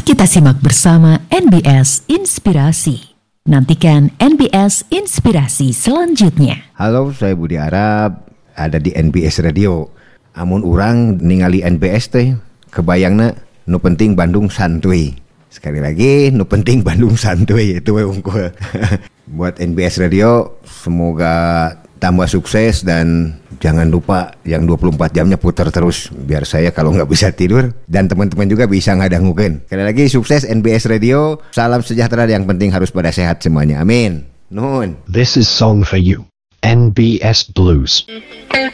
Kita simak bersama NBS Inspirasi. Nantikan NBS Inspirasi selanjutnya. Halo, saya Budi Arab, ada di NBS Radio. Amun urang ningali NBS teh, kebayangna nu penting Bandung santuy. Sekali lagi, nu penting Bandung santuy, itu we unggul. Buat NBS Radio, semoga tambah sukses dan jangan lupa yang 24 jamnya putar terus biar saya kalau nggak bisa tidur dan teman-teman juga bisa ngadangukeun. Sekali lagi sukses NBS Radio, salam sejahtera, yang penting harus pada sehat semuanya. Amin. Nuhun. This is song for you. NBS Blues.